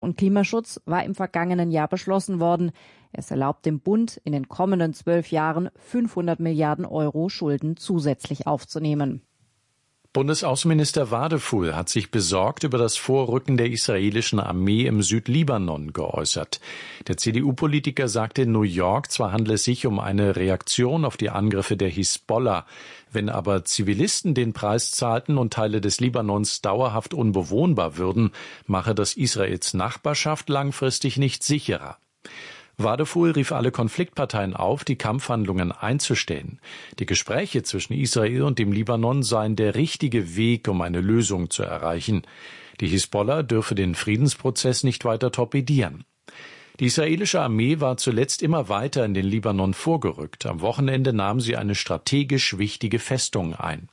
und Klimaschutz war im vergangenen Jahr beschlossen worden. Es erlaubt dem Bund, in den kommenden 12 Jahren 500 Milliarden Euro Schulden zusätzlich aufzunehmen. Bundesaußenminister Wadefuhl hat sich besorgt über das Vorrücken der israelischen Armee im Südlibanon geäußert. Der CDU-Politiker sagte in New York, zwar handle es sich um eine Reaktion auf die Angriffe der Hisbollah, wenn aber Zivilisten den Preis zahlten und Teile des Libanons dauerhaft unbewohnbar würden, mache das Israels Nachbarschaft langfristig nicht sicherer. Wadefuhl rief alle Konfliktparteien auf, die Kampfhandlungen einzustellen. Die Gespräche zwischen Israel und dem Libanon seien der richtige Weg, um eine Lösung zu erreichen. Die Hisbollah dürfe den Friedensprozess nicht weiter torpedieren. Die israelische Armee war zuletzt immer weiter in den Libanon vorgerückt. Am Wochenende nahm sie eine strategisch wichtige Festung ein.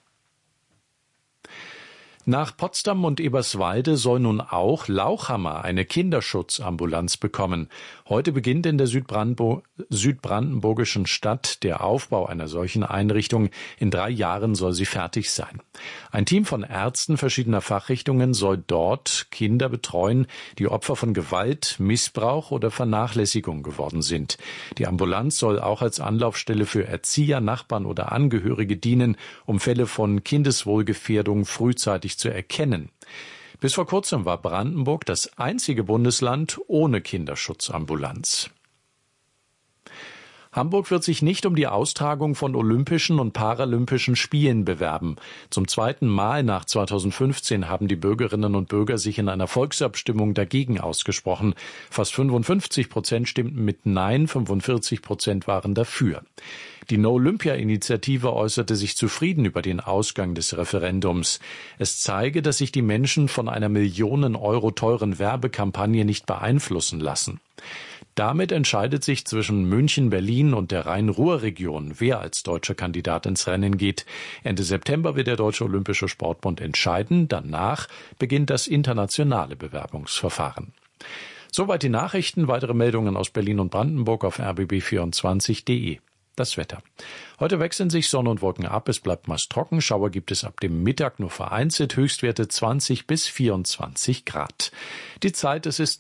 Nach Potsdam und Eberswalde soll nun auch Lauchhammer eine Kinderschutzambulanz bekommen. Heute beginnt in der südbrandenburgischen Stadt der Aufbau einer solchen Einrichtung. In 3 Jahren soll sie fertig sein. Ein Team von Ärzten verschiedener Fachrichtungen soll dort Kinder betreuen, die Opfer von Gewalt, Missbrauch oder Vernachlässigung geworden sind. Die Ambulanz soll auch als Anlaufstelle für Erzieher, Nachbarn oder Angehörige dienen, um Fälle von Kindeswohlgefährdung frühzeitig zu erkennen. Bis vor kurzem war Brandenburg das einzige Bundesland ohne Kinderschutzambulanz. Hamburg wird sich nicht um die Austragung von Olympischen und Paralympischen Spielen bewerben. Zum 2. Mal nach 2015 haben die Bürgerinnen und Bürger sich in einer Volksabstimmung dagegen ausgesprochen. Fast 55% stimmten mit Nein, 45% waren dafür. Die No-Olympia-Initiative äußerte sich zufrieden über den Ausgang des Referendums. Es zeige, dass sich die Menschen von einer Millionen Euro teuren Werbekampagne nicht beeinflussen lassen. Damit entscheidet sich zwischen München, Berlin und der Rhein-Ruhr-Region, wer als deutscher Kandidat ins Rennen geht. Ende September wird der Deutsche Olympische Sportbund entscheiden. Danach beginnt das internationale Bewerbungsverfahren. Soweit die Nachrichten. Weitere Meldungen aus Berlin und Brandenburg auf rbb24.de. Das Wetter. Heute wechseln sich Sonne und Wolken ab. Es bleibt meist trocken. Schauer gibt es ab dem Mittag nur vereinzelt. Höchstwerte 20 bis 24 Grad. Die Zeit, es ist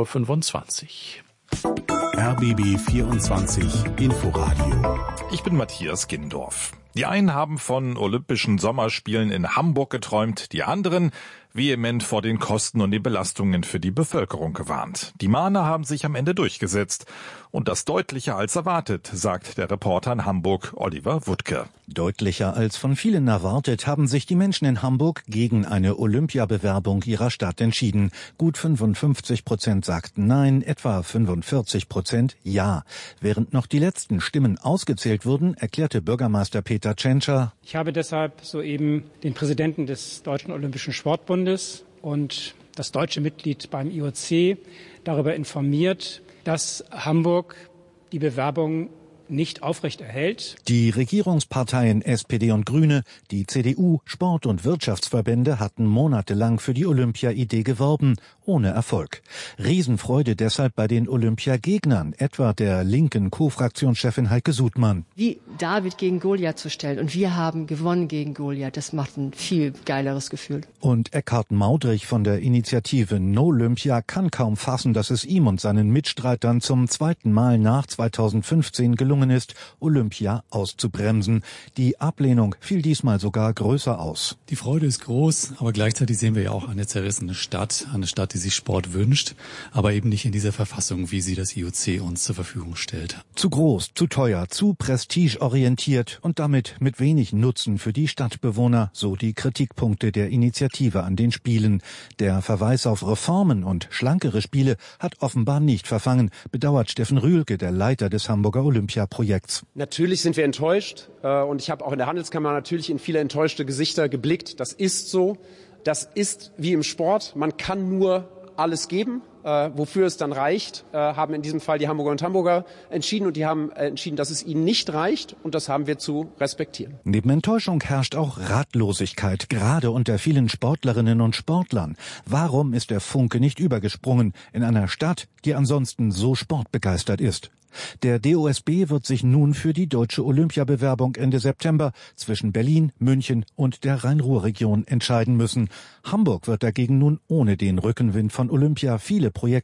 9:25 Uhr. RBB 24 Inforadio. Ich bin Matthias Gindorf. Die einen haben von Olympischen Sommerspielen in Hamburg geträumt, die anderen vehement vor den Kosten und den Belastungen für die Bevölkerung gewarnt. Die Mahner haben sich am Ende durchgesetzt. Und das deutlicher als erwartet, sagt der Reporter in Hamburg, Oliver Wuttke. Deutlicher als von vielen erwartet, haben sich die Menschen in Hamburg gegen eine Olympiabewerbung ihrer Stadt entschieden. Gut 55% sagten Nein, etwa 45% Ja. Während noch die letzten Stimmen ausgezählt wurden, erklärte Bürgermeister Peter Tschentscher: Ich habe deshalb soeben den Präsidenten des Deutschen Olympischen Sportbundes und das deutsche Mitglied beim IOC darüber informiert, dass Hamburg die Bewerbung nicht aufrechterhält. Die Regierungsparteien SPD und Grüne, die CDU, Sport- und Wirtschaftsverbände hatten monatelang für die Olympia-Idee geworben, ohne Erfolg. Riesenfreude deshalb bei den Olympiagegnern, etwa der linken Co-Fraktionschefin Heike Sudmann. Wie David gegen Goliath zu stellen und wir haben gewonnen gegen Goliath, das macht ein viel geileres Gefühl. Und Eckhard Maudrich von der Initiative No Olympia kann kaum fassen, dass es ihm und seinen Mitstreitern zum 2. Mal nach 2015 gelungen ist, Olympia auszubremsen. Die Ablehnung fiel diesmal sogar größer aus. Die Freude ist groß, aber gleichzeitig sehen wir ja auch eine zerrissene Stadt, eine Stadt, die sich Sport wünscht, aber eben nicht in dieser Verfassung, wie sie das IOC uns zur Verfügung stellt. Zu groß, zu teuer, zu prestigeorientiert und damit mit wenig Nutzen für die Stadtbewohner, so die Kritikpunkte der Initiative an den Spielen. Der Verweis auf Reformen und schlankere Spiele hat offenbar nicht verfangen, bedauert Steffen Rühlke, der Leiter des Hamburger Olympiaprojekts. Natürlich sind wir enttäuscht und ich habe auch in der Handelskammer natürlich in viele enttäuschte Gesichter geblickt. Das ist so. Das ist wie im Sport. Man kann nur alles geben. Wofür es dann reicht, haben in diesem Fall die Hamburger und Hamburger entschieden und die haben entschieden, dass es ihnen nicht reicht und das haben wir zu respektieren. Neben Enttäuschung herrscht auch Ratlosigkeit, gerade unter vielen Sportlerinnen und Sportlern. Warum ist der Funke nicht übergesprungen in einer Stadt, die ansonsten so sportbegeistert ist? Der DOSB wird sich nun für die deutsche Olympiabewerbung Ende September zwischen Berlin, München und der Rhein-Ruhr-Region entscheiden müssen. Hamburg wird dagegen nun ohne den Rückenwind von Olympia viele Projekte